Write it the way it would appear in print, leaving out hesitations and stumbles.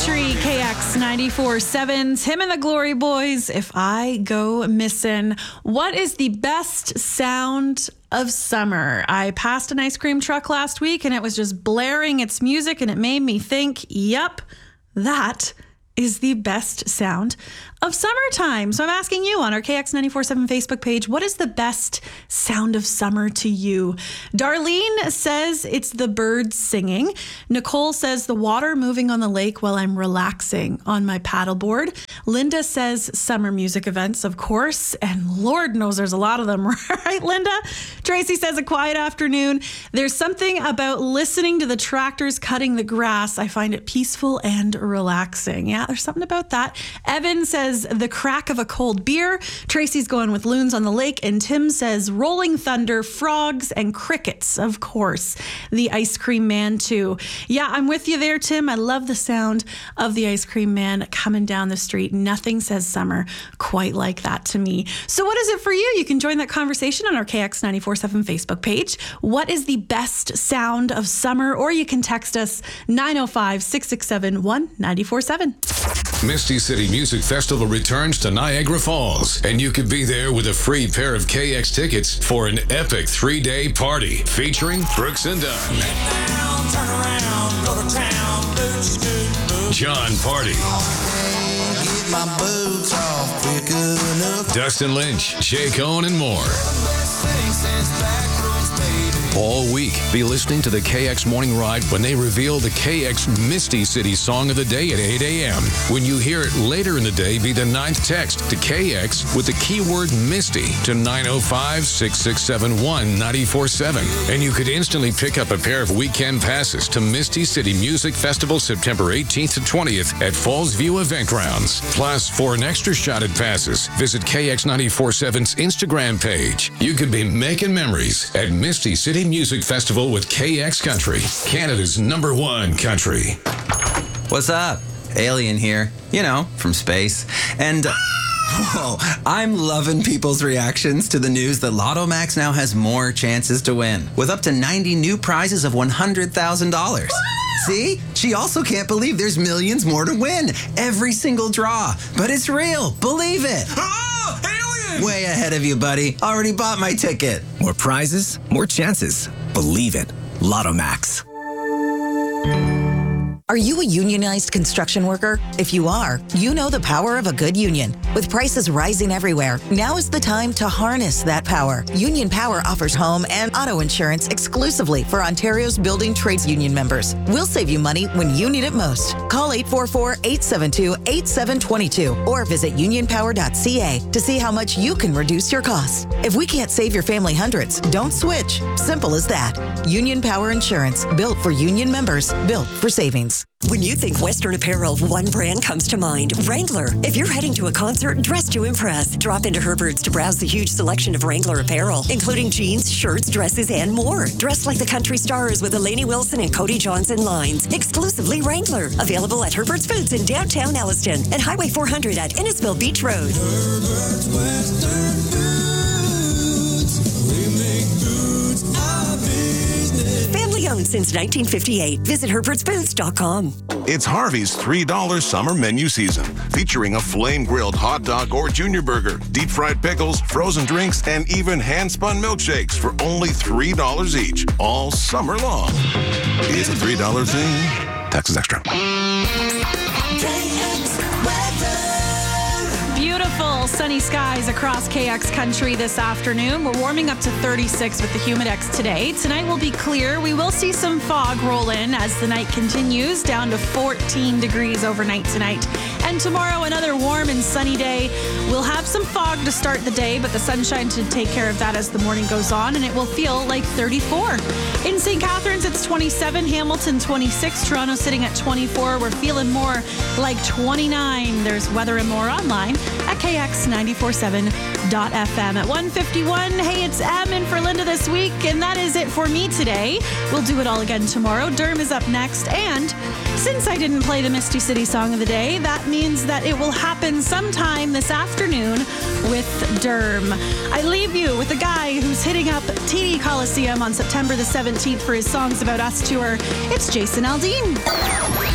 Country, KX 94.7, Tim and the Glory Boys, If I Go Missin'. What is the best sound of summer? I passed an ice cream truck last week and it was just blaring its music and it made me think, yep, that is the best sound of summertime. So I'm asking you on our KX 94.7 Facebook page, what is the best sound of summer to you? Darlene says it's the birds singing. Nicole says the water moving on the lake while I'm relaxing on my paddleboard. Linda says summer music events, of course. And Lord knows there's a lot of them, right, Linda? Tracy says a quiet afternoon. There's something about listening to the tractors cutting the grass. I find it peaceful and relaxing. Yeah, there's something about that. Evan says the crack of a cold beer. Tracy's going with loons on the lake. And Tim says rolling thunder, frogs, and crickets, of course. The ice cream man, too. Yeah, I'm with you there, Tim. I love the sound of the ice cream man coming down the street. Nothing says summer quite like that to me. So what is it for you? You can join that conversation on our KX 94.7 Facebook page. What is the best sound of summer? Or you can text us 905-667-1947. Misty City Music Festival returns to Niagara Falls, and you could be there with a free pair of KX tickets for an epic 3-day party featuring Brooks and Dunn, John Party, Dustin Lynch, Jake Owen, and more. All week, be listening to the KX Morning Ride when they reveal the KX Misty City Song of the Day at 8 a.m. When you hear it later in the day, be the 9th text to KX with the keyword Misty to 905-667-1947. And you could instantly pick up a pair of weekend passes to Misty City Music Festival September 18th to 20th at Falls View Event Grounds. Plus, for an extra shot at passes, visit KX 94.7's Instagram page. You could be making memories at Misty City Music Festival with KX Country, Canada's #1 country. What's up? Alien here, you know, from space. And I'm loving people's reactions to the news that Lotto Max now has more chances to win, with up to 90 new prizes of $100,000. See? She also can't believe there's millions more to win every single draw. But it's real. Believe it. Oh, alien! Way ahead of you, buddy. Already bought my ticket. More prizes, more chances. Believe it. Lotto Max. Are you a unionized construction worker? If you are, you know the power of a good union. With prices rising everywhere, now is the time to harness that power. Union Power offers home and auto insurance exclusively for Ontario's building trades union members. We'll save you money when you need it most. Call 844-872-8722 or visit unionpower.ca to see how much you can reduce your costs. If we can't save your family hundreds, don't switch. Simple as that. Union Power Insurance, built for union members, built for savings. When you think Western apparel, one brand comes to mind, Wrangler. If you're heading to a concert, dress to impress. Drop into Herbert's to browse the huge selection of Wrangler apparel, including jeans, shirts, dresses, and more. Dressed like the country stars with the Lainey Wilson and Cody Johnson lines. Exclusively Wrangler. Available at Herbert's Foods in downtown Elliston and Highway 400 at Innisfil Beach Road. Herbert's Western Foods. We make foods our business. Family owned since 1958. Visit herbertsfoods.com. It's Harvey's $3 summer menu season, featuring a flame-grilled hot dog or junior burger, deep-fried pickles, frozen drinks, and even hand-spun milkshakes for only $3 each, all summer long. It's a $3 thing. Taxes extra. Beautiful sunny skies across KX Country this afternoon. We're warming up to 36 with the Humidex today. Tonight will be clear. We will see some fog roll in as the night continues, down to 14 degrees overnight tonight. And tomorrow, another warm and sunny day. We'll have some fog to start the day, but the sunshine should take care of that as the morning goes on, and it will feel like 34. In St. Catharines, it's 27. Hamilton, 26. Toronto sitting at 24. We're feeling more like 29. There's weather and more online at KX947.fm. At 1:51, hey, it's Em in for Linda this week, and that is it for me today. We'll do it all again tomorrow. Derm is up next, and since I didn't play the Misty City Song of the Day, that means that it will happen sometime this afternoon with Derm. I leave you with a guy who's hitting up TD Coliseum on September the 17th for his Songs About Us tour. It's Jason Aldean.